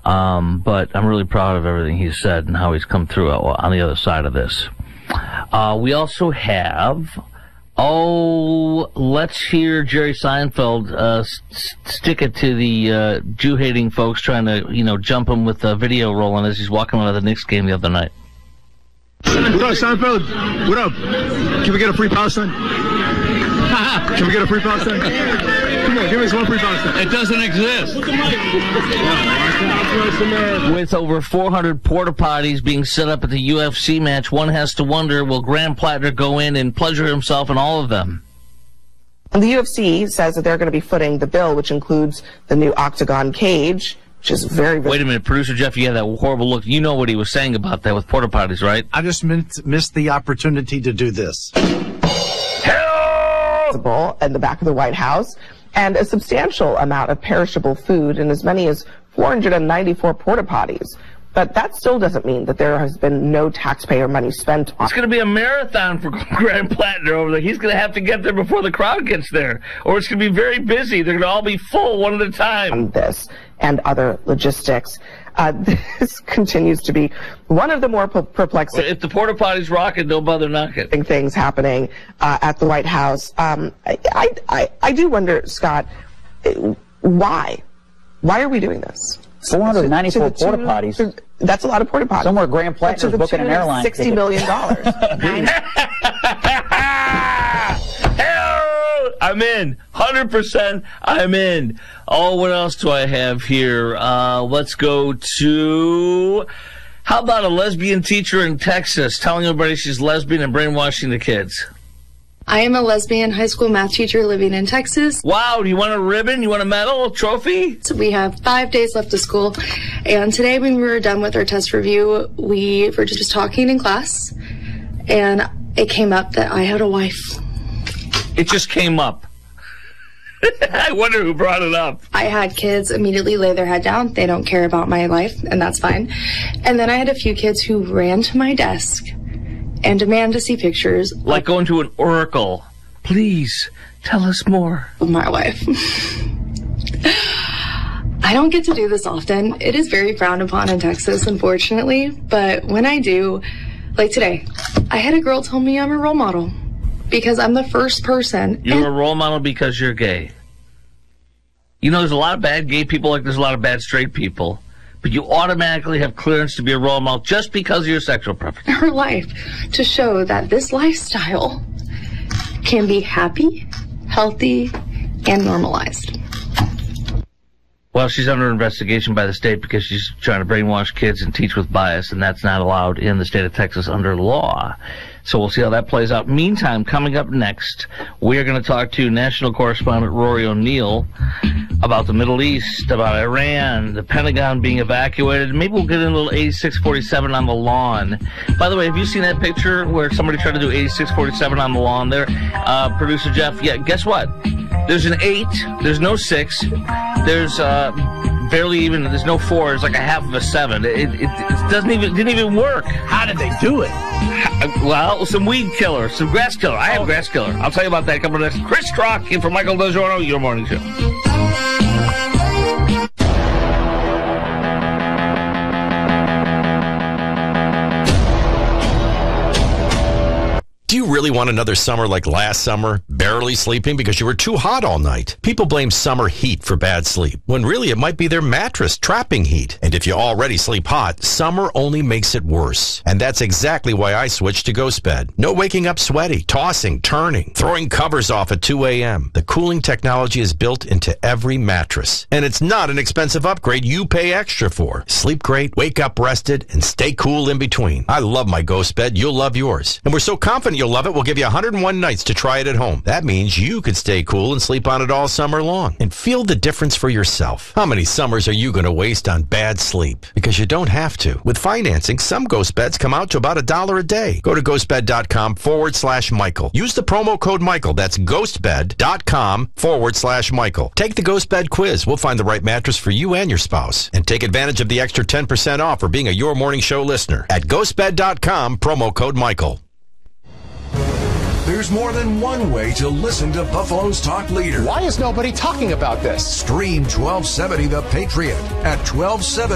But I'm really proud of everything he's said and how he's come through on the other side of this. We also have, let's hear Jerry Seinfeld stick it to the Jew-hating folks trying to, jump him with the video rolling as he's walking out of the Knicks game the other night. What up, Seinfeld? What up? Can we get a free Palestine? Can we get a free Palestine? Come on, give us one free Palestine. It doesn't exist. With over 400 porta potties being set up at the UFC match, one has to wonder, will Graham Plattner go in and pleasure himself in all of them? And the UFC says that they're going to be footing the bill, which includes the new octagon cage, which is very... Wait a minute, Producer Jeff, you had that horrible look. You know what he was saying about that with porta potties, right? I just missed the opportunity to do this. In the back of the White House, and a substantial amount of perishable food and as many as 494 porta potties. But that still doesn't mean that there has been no taxpayer money spent on it. It's going to be a marathon for Graham Plattner over there. He's going to have to get there before the crowd gets there, or it's going to be very busy. They're going to all be full one at a time. This and other logistics. This continues to be one of the more perplexing... If the porta potties rock it, don't bother knocking. ...things happening at the White House. I do wonder, Scott, why? Why are we doing this? 494 porta potties. That's a lot of porta potties. Somewhere Graham Plattner's booking an airline $60 million. I'm in. 100% I'm in. Oh, what else do I have here? Let's go to... How about a lesbian teacher in Texas telling everybody she's lesbian and brainwashing the kids? I am a lesbian high school math teacher living in Texas. Wow, do you want a ribbon? You want a medal, a trophy? So we have 5 days left of school, and today when we were done with our test review, we were just talking in class, and it came up that I had a wife. It just came up. I wonder who brought it up. I had kids immediately lay their head down. They don't care about my life, and that's fine. And then I had a few kids who ran to my desk and demanded to see pictures. Like going to an oracle. Please, tell us more. Of my wife. I don't get to do this often. It is very frowned upon in Texas, unfortunately. But when I do, like today, I had a girl tell me I'm a role model. Because I'm the first person. You're a role model because you're gay. You know, there's a lot of bad gay people like there's a lot of bad straight people. But you automatically have clearance to be a role model just because of your sexual preference. Her life to show that this lifestyle can be happy, healthy, and normalized. Well, she's under investigation by the state because she's trying to brainwash kids and teach with bias, and that's not allowed in the state of Texas under law. So we'll see how that plays out. Meantime, coming up next, we are going to talk to national correspondent Rory O'Neill about the Middle East, about Iran, the Pentagon being evacuated. Maybe we'll get in a little 8647 on the lawn. By the way, have you seen that picture where somebody tried to do 8647 on the lawn there? Producer Jeff, yeah, guess what? There's an 8, there's no 6, there's barely even, there's no 4, there's like a half of a 7. It didn't even work. How did they do it? Well, some weed killer, some grass killer. I have grass killer. I'll tell you about that coming next. Chris Strock in for Michael DeGiorno, your morning show. Do you really want another summer like last summer? Barely sleeping because you were too hot all night? People blame summer heat for bad sleep, when really it might be their mattress trapping heat. And if you already sleep hot, summer only makes it worse. And that's exactly why I switched to GhostBed. No waking up sweaty, tossing, turning, throwing covers off at 2 a.m. The cooling technology is built into every mattress. And it's not an expensive upgrade you pay extra for. Sleep great, wake up rested, and stay cool in between. I love my GhostBed. You'll love yours. And we're so confident you'll love it, we'll give you 101 nights to try it at home. That means you could stay cool and sleep on it all summer long. And feel the difference for yourself. How many summers are you going to waste on bad sleep? Because you don't have to. With financing, some Ghost Beds come out to about $1 a day. Go to ghostbed.com/Michael. Use the promo code Michael. That's ghostbed.com/Michael. Take the Ghost Bed quiz. We'll find the right mattress for you and your spouse. And take advantage of the extra 10% off for being a Your Morning Show listener at ghostbed.com, promo code Michael. There's more than one way to listen to Buffalo's talk leader. Why is nobody talking about this? Stream 1270 The Patriot at 1270.